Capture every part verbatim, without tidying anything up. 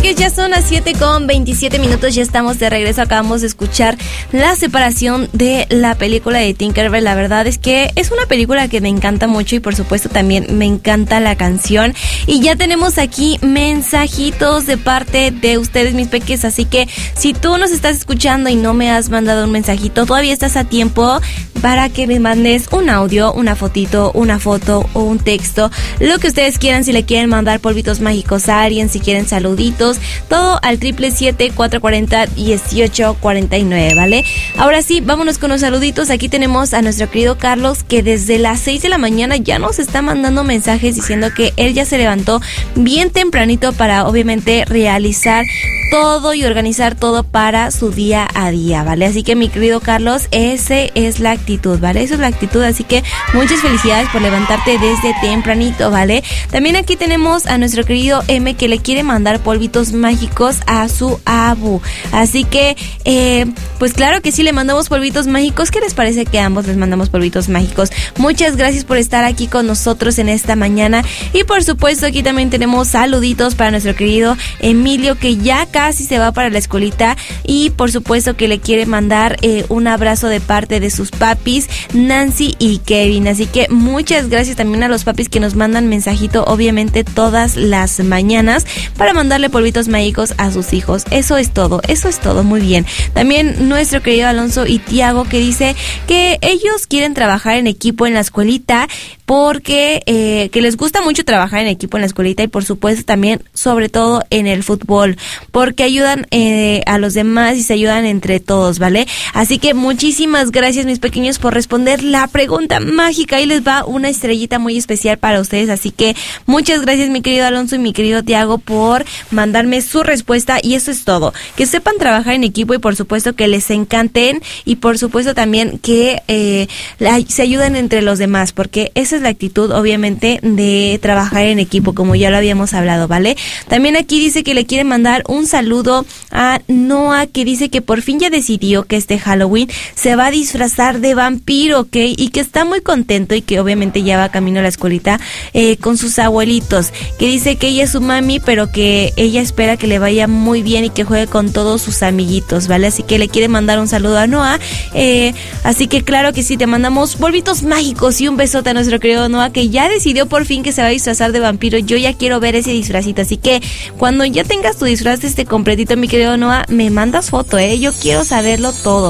peques, ya son las siete con veintisiete minutos, ya estamos de regreso. Acabamos de escuchar la separación de la película de Tinkerbell. La verdad es que es una película que me encanta mucho y por supuesto también me encanta la canción. Y ya tenemos aquí mensajitos de parte de ustedes, mis peques, así que si tú nos estás escuchando y no me has mandado un mensajito, todavía estás a tiempo para que me mandes un audio, una fotito, una foto o un texto, lo que ustedes quieran. Si le quieren mandar polvitos mágicos a alguien, si quieren saluditos, todo al triple siete, cuatro cuarenta, dieciocho cuarenta y nueve, ¿vale? Ahora sí, vámonos con los saluditos. Aquí tenemos a nuestro querido Carlos, que desde las seis de la mañana ya nos está mandando mensajes diciendo que él ya se levantó bien tempranito para obviamente realizar todo y organizar todo para su día a día, ¿vale? Así que mi querido Carlos, ese es la actitud, ¿vale? Esa es la actitud, así que muchas felicidades por levantarte desde tempranito, ¿vale? También aquí tenemos a nuestro querido M, que le quiere mandar polvitos mágicos a su abu, así que eh, pues claro que sí, le mandamos polvitos mágicos. ¿Qué les parece que ambos les mandamos polvitos mágicos? Muchas gracias por estar aquí con nosotros en esta mañana. Y por supuesto aquí también tenemos saluditos para nuestro querido Emilio, que ya casi se va para la escuelita, y por supuesto que le quiere mandar eh, un abrazo de parte de sus papis, Nancy y Kevin. Así que muchas gracias también a los papis que nos mandan mensajito obviamente todas las mañanas para mandarle polvitos mágicos a sus hijos. Eso es todo, eso es todo, muy bien. También nuestro querido Alonso y Tiago, que dice que ellos quieren trabajar en equipo en la escuelita porque eh, que les gusta mucho trabajar en equipo en la escuelita, y por supuesto también sobre todo en el fútbol, porque ayudan eh, a los demás y se ayudan entre todos, ¿vale? Así que muchísimas gracias, mis pequeños, por responder la pregunta mágica. Ahí les va una estrellita muy especial para ustedes, así que muchas gracias, mi querido Alonso y mi querido Tiago, por mandarme su respuesta. Y eso es todo, que sepan trabajar en equipo y por supuesto que les encanten, y por supuesto también que eh, la, se ayuden entre los demás, porque esa es la actitud obviamente de trabajar en equipo, como ya lo habíamos hablado, ¿vale? También aquí dice que le quiere mandar un saludo a Noah, que dice que por fin ya decidió que este Halloween se va a disfrazar de vampiro, ¿ok? Y que está muy contento y que obviamente ya va camino a la escuelita eh, con sus abuelitos, que dice que ella es su mami, pero que ella espera que le vaya muy bien y que juegue con todos sus amiguitos, ¿vale? Así que le quiere mandar un saludo a Noah, eh, así que claro que sí, te mandamos polvitos mágicos y un besote a nuestro querido Noah, que ya decidió por fin que se va a disfrazar de vampiro. Yo ya quiero ver ese disfrazito, así que cuando ya tengas tu disfraz este completito, mi querido Noah, me mandas foto, eh, yo quiero saberlo todo.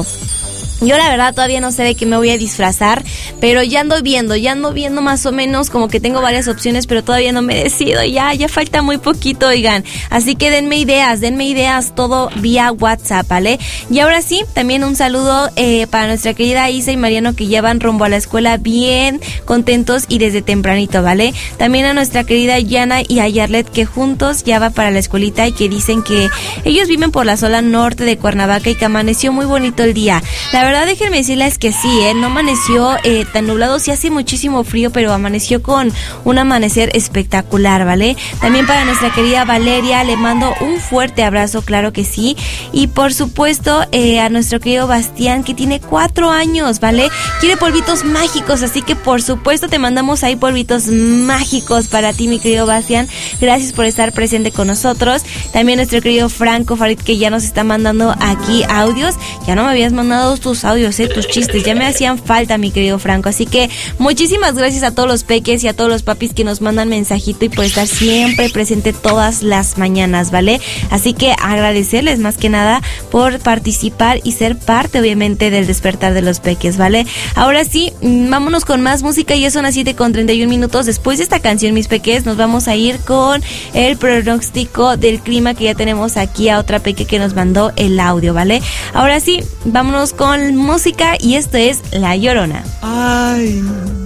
Yo la verdad todavía no sé de qué me voy a disfrazar, pero ya ando viendo, ya ando viendo más o menos, como que tengo varias opciones, pero todavía no me decido, ya, ya falta muy poquito, oigan. Así que denme ideas, denme ideas, todo vía WhatsApp, ¿vale? Y ahora sí, también un saludo eh, para nuestra querida Isa y Mariano, que ya van rumbo a la escuela bien contentos y desde tempranito, ¿vale? También a nuestra querida Yana y a Yarlet, que juntos ya va para la escuelita y que dicen que ellos viven por la zona norte de Cuernavaca y que amaneció muy bonito el día. La La verdad, déjenme decirles que sí, ¿eh? No amaneció eh, tan nublado, sí hace muchísimo frío, pero amaneció con un amanecer espectacular, ¿vale? También para nuestra querida Valeria, le mando un fuerte abrazo, claro que sí. Y por supuesto, eh, a nuestro querido Bastián, que tiene cuatro años, ¿vale? Quiere polvitos mágicos, así que por supuesto te mandamos ahí polvitos mágicos para ti, mi querido Bastián. Gracias por estar presente con nosotros. También nuestro querido Franco Farid, que ya nos está mandando aquí audios. Ya no me habías mandado tus audios, eh, tus chistes, ya me hacían falta, mi querido Franco. Así que muchísimas gracias a todos los peques y a todos los papis que nos mandan mensajito y por estar siempre presente todas las mañanas, ¿vale? Así que agradecerles más que nada por participar y ser parte obviamente del despertar de los peques, ¿vale? Ahora sí, vámonos con más música, y ya son las siete con treinta y un minutos. Después de esta canción, mis peques, nos vamos a ir con el pronóstico del clima, que ya tenemos aquí a otra peque que nos mandó el audio, ¿vale? Ahora sí, vámonos con música, y esto es La Llorona. Ay,